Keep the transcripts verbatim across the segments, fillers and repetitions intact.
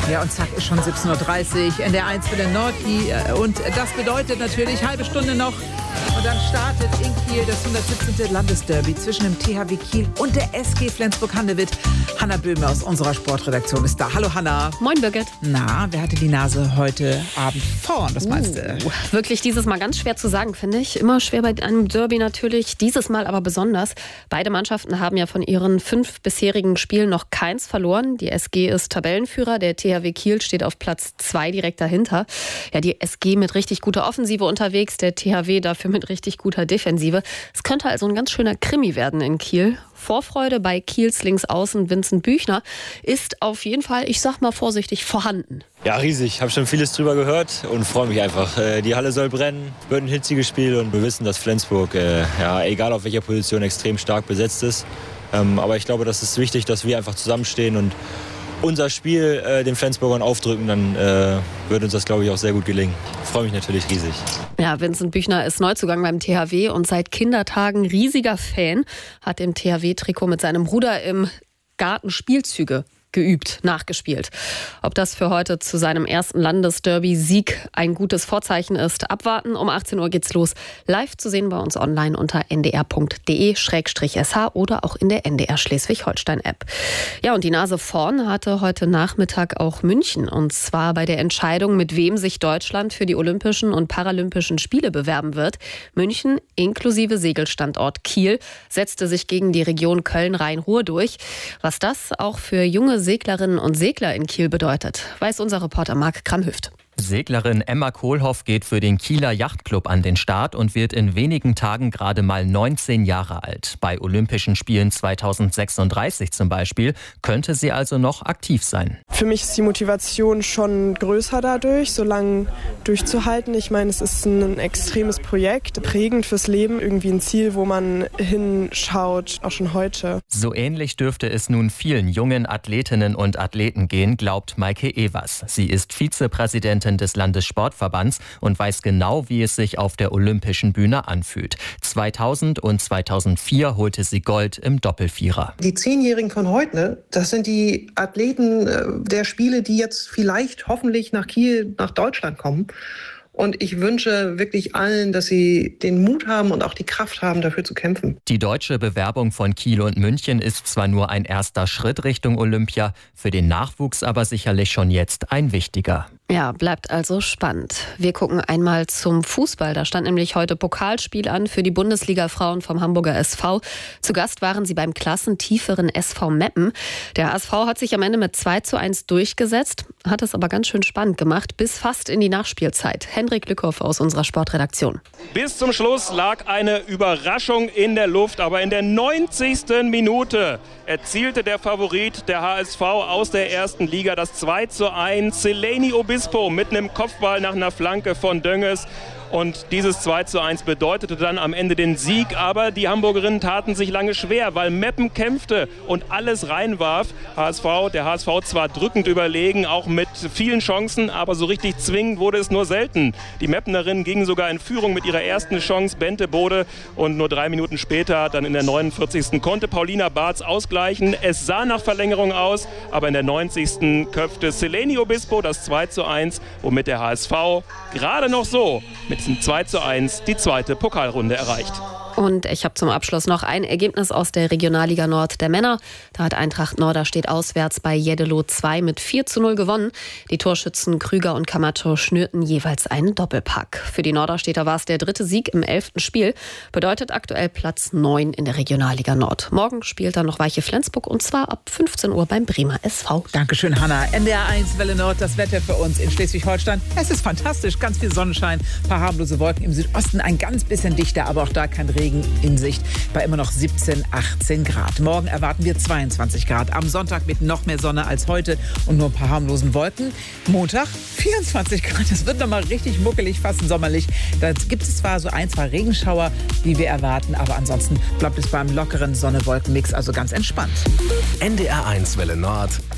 Ja, und zack, ist schon siebzehn Uhr dreißig, N D R eins für den Nordki. Und das bedeutet natürlich, halbe Stunde noch. Und dann startet in Kiel das hundertsiebzehnte Landesderby zwischen dem T H W Kiel und der S G Flensburg-Handewitt. Hanna Böhme aus unserer Sportredaktion ist da. Hallo Hanna. Moin Birgit. Na, wer hatte die Nase heute Abend vorn? Was meinst du? Uh, wirklich dieses Mal ganz schwer zu sagen, finde ich. Immer schwer bei einem Derby natürlich, dieses Mal aber besonders. Beide Mannschaften haben ja von ihren fünf bisherigen Spielen noch keins verloren. Die S G ist Tabellenführer, der T H W Kiel steht auf Platz zwei direkt dahinter. Ja, die S G mit richtig guter Offensive unterwegs, der T H W dafür mit richtig guter Defensive. Es könnte also ein ganz schöner Krimi werden in Kiel. Vorfreude bei Kiels Linksaußen Vincent Büchner ist auf jeden Fall, ich sag mal vorsichtig, vorhanden. Ja, riesig. Ich habe schon vieles drüber gehört und freue mich einfach. Die Halle soll brennen, wird ein hitziges Spiel und wir wissen, dass Flensburg, äh, ja, egal auf welcher Position, extrem stark besetzt ist. Ähm, aber ich glaube, das ist wichtig, dass wir einfach zusammenstehen und unser Spiel äh, den Flensburgern aufdrücken, dann äh, wird uns das, glaube ich, auch sehr gut gelingen. Ich freue mich natürlich riesig. Ja, Vincent Büchner ist Neuzugang beim T H W und seit Kindertagen riesiger Fan, hat im T H W-Trikot mit seinem Bruder im Garten Spielzüge geübt, nachgespielt. Ob das für heute zu seinem ersten Landesderby-Sieg ein gutes Vorzeichen ist, abwarten. Um achtzehn Uhr geht's los. Live zu sehen bei uns online unter n d r punkt d e slash s h oder auch in der N D R Schleswig-Holstein-App. Ja, und die Nase vorn hatte heute Nachmittag auch München. Und zwar bei der Entscheidung, mit wem sich Deutschland für die Olympischen und Paralympischen Spiele bewerben wird. München inklusive Segelstandort Kiel setzte sich gegen die Region Köln-Rhein-Ruhr durch. Was das auch für junge Seglerinnen und Segler in Kiel bedeutet, weiß unser Reporter Marc Kramhüft. Seglerin Emma Kohlhoff geht für den Kieler Yachtclub an den Start und wird in wenigen Tagen gerade mal neunzehn Jahre alt. Bei Olympischen Spielen zweitausendsechsunddreißig zum Beispiel könnte sie also noch aktiv sein. Für mich ist die Motivation schon größer dadurch, so lange durchzuhalten. Ich meine, es ist ein extremes Projekt, prägend fürs Leben, irgendwie ein Ziel, wo man hinschaut, auch schon heute. So ähnlich dürfte es nun vielen jungen Athletinnen und Athleten gehen, glaubt Maike Evers. Sie ist Vizepräsidentin des Landessportverbands und weiß genau, wie es sich auf der olympischen Bühne anfühlt. zweitausend und zweitausendvier holte sie Gold im Doppelvierer. Die Zehnjährigen von heute, das sind die Athleten der Spiele, die jetzt vielleicht hoffentlich nach Kiel, nach Deutschland kommen. Und ich wünsche wirklich allen, dass sie den Mut haben und auch die Kraft haben, dafür zu kämpfen. Die deutsche Bewerbung von Kiel und München ist zwar nur ein erster Schritt Richtung Olympia, für den Nachwuchs aber sicherlich schon jetzt ein wichtiger. Ja, bleibt also spannend. Wir gucken einmal zum Fußball. Da stand nämlich heute Pokalspiel an für die Bundesliga-Frauen vom Hamburger S V. Zu Gast waren sie beim klassentieferen S V Meppen. Der H S V hat sich am Ende mit zwei zu eins durchgesetzt, hat es aber ganz schön spannend gemacht, bis fast in die Nachspielzeit. Hendrik Lückhoff aus unserer Sportredaktion. Bis zum Schluss lag eine Überraschung in der Luft, aber in der neunzigsten Minute erzielte der Favorit der H S V aus der ersten Liga das zwei zu eins. Seleni Obispo mit einem Kopfball nach einer Flanke von Dönges. Und dieses zwei zu eins bedeutete dann am Ende den Sieg. Aber die Hamburgerinnen taten sich lange schwer, weil Meppen kämpfte und alles reinwarf. H S V, der H S V zwar drückend überlegen, auch mit vielen Chancen, aber so richtig zwingend wurde es nur selten. Die Meppenerinnen gingen sogar in Führung mit ihrer ersten Chance, Bente Bode. Und nur drei Minuten später, dann in der neunundvierzigsten konnte Paulina Barz ausgleichen. Es sah nach Verlängerung aus, aber in der neunzigsten köpfte Seleni Obispo das zwei zu eins, womit der H S V gerade noch so mit diesem zwei zu eins die zweite Pokalrunde erreicht. Und ich habe zum Abschluss noch ein Ergebnis aus der Regionalliga Nord der Männer. Da hat Eintracht Norderstedt auswärts bei Jeddelo zwei mit vier zu null gewonnen. Die Torschützen Krüger und Camacho schnürten jeweils einen Doppelpack. Für die Norderstädter war es der dritte Sieg im elften Spiel. Bedeutet aktuell Platz neun in der Regionalliga Nord. Morgen spielt dann noch Weiche Flensburg und zwar ab fünfzehn Uhr beim Bremer S V. Dankeschön, Hanna. N D R eins Welle Nord, das Wetter für uns in Schleswig-Holstein. Es ist fantastisch, ganz viel Sonnenschein, ein paar harmlose Wolken im Südosten, ein ganz bisschen dichter, aber auch da kein Regen in Sicht bei immer noch siebzehn, achtzehn Grad. Morgen erwarten wir zweiundzwanzig Grad. Am Sonntag mit noch mehr Sonne als heute und nur ein paar harmlosen Wolken. Montag vierundzwanzig Grad. Das wird nochmal richtig muckelig, fast sommerlich. Da gibt es zwar so ein, zwei Regenschauer, die wir erwarten, aber ansonsten bleibt es beim lockeren Sonne-Wolken-Mix, also ganz entspannt. N D R eins Welle Nord.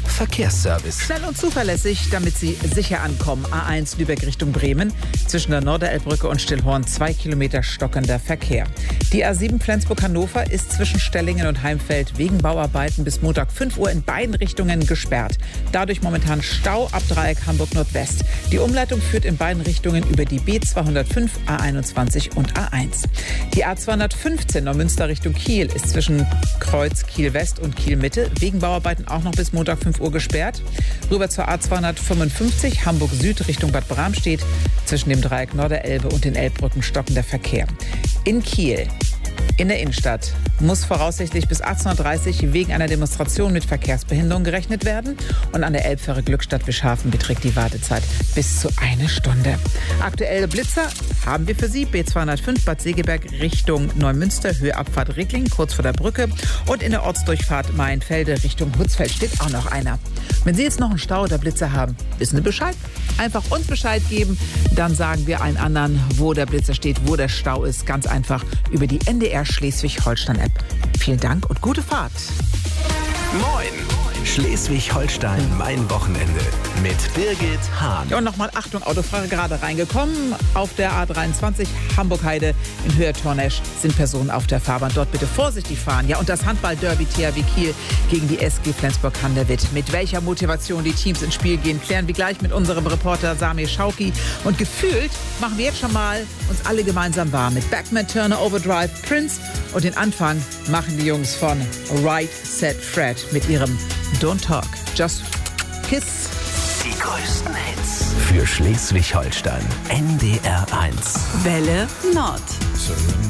Verkehrsservice. Schnell und zuverlässig, damit Sie sicher ankommen. A eins Lübeck Richtung Bremen. Zwischen der Norderelbbrücke und Stillhorn zwei Kilometer stockender Verkehr. Die A sieben Flensburg-Hannover ist zwischen Stellingen und Heimfeld wegen Bauarbeiten bis Montag fünf Uhr in beiden Richtungen gesperrt. Dadurch momentan Stau ab Dreieck Hamburg Nordwest. Die Umleitung führt in beiden Richtungen über die B zweihundertfünf, A einundzwanzig und A eins. Die A zweihundertfünfzehn Neumünster Richtung Kiel ist zwischen Kreuz Kiel West und Kiel Mitte wegen Bauarbeiten auch noch bis Montag fünf Uhr gesperrt. Rüber zur A zweihundertfünfundfünfzig Hamburg Süd Richtung Bad Bramstedt. Zwischen dem Dreieck Norderelbe und den Elbbrücken stockender Verkehr. In Kiel, in der Innenstadt, muss voraussichtlich bis achtzehn Uhr dreißig wegen einer Demonstration mit Verkehrsbehinderung gerechnet werden. Und an der Elbfähre Glückstadt Wischhafen beträgt die Wartezeit bis zu eine Stunde. Aktuelle Blitzer haben wir für Sie. B zweihundertfünf Bad Segeberg Richtung Neumünster, Höhe Abfahrt Rickling, kurz vor der Brücke. Und in der Ortsdurchfahrt Maienfelde Richtung Hutzfeld steht auch noch einer. Wenn Sie jetzt noch einen Stau oder Blitzer haben, wissen Sie Bescheid. Einfach uns Bescheid geben, dann sagen wir allen anderen, wo der Blitzer steht, wo der Stau ist. Ganz einfach über die N D R Schleswig-Holstein-App. Vielen Dank und gute Fahrt. Moin! Schleswig-Holstein, mein Wochenende mit Birgit Hahn. Ja, und nochmal Achtung, Autofahrer gerade reingekommen. Auf der A dreiundzwanzig Hamburg-Heide in Höhe Tornesch sind Personen auf der Fahrbahn. Dort bitte vorsichtig fahren. Ja, und das Handball-Derby T H W Kiel gegen die S G Flensburg-Handewitt. Mit welcher Motivation die Teams ins Spiel gehen, klären wir gleich mit unserem Reporter Samir Schauki. Und gefühlt machen wir jetzt schon mal uns alle gemeinsam warm mit Backman, Turner, Overdrive, Prince. Und den Anfang machen die Jungs von Right Set Fred mit ihrem Don't Talk, Just Kiss. Die größten Hits für Schleswig-Holstein. N D R eins. Welle Nord.